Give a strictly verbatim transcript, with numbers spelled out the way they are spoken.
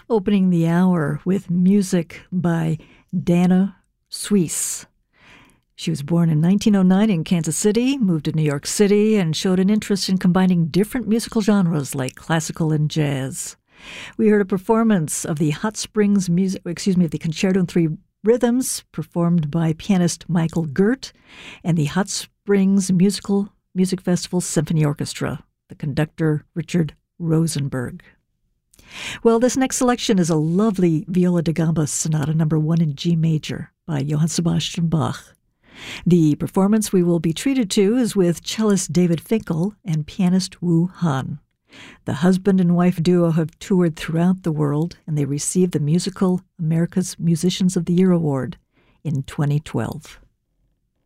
Opening the hour with music by Dana Suisse. She was born in nineteen oh nine in Kansas City, moved to New York City, and showed an interest in combining different musical genres like classical and jazz. We heard a performance of the Hot Springs music, excuse me, the Concerto in Three Rhythms, performed by pianist Michael Gert, and the Hot Springs Musical Music Festival Symphony Orchestra, the conductor Richard Rosenberg. Well, this next selection is a lovely viola da gamba sonata number one in G major by Johann Sebastian Bach. The performance we will be treated to is with cellist David Finkel and pianist Wu Han. The husband and wife duo have toured throughout the world, and they received the Musical America's Musicians of the Year Award in twenty twelve.